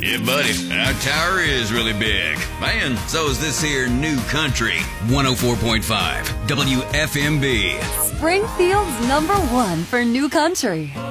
Yeah, buddy, our tower is really big. Man, so is this here new country. 104.5 WFMB. Springfield's #1 for new country.